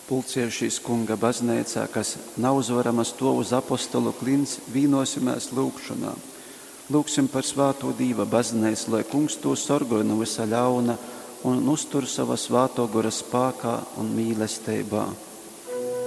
Pulcēju šīs kunga baznīcā, kas nav uzvaramas to uz apostolu klints, vīnosimies lūgšanā. Lūgsim par svāto Dīva baznīcu, lai kungs to sorgoja no visa ļauna un uztur savā svāto gora spākā un mīlestībā.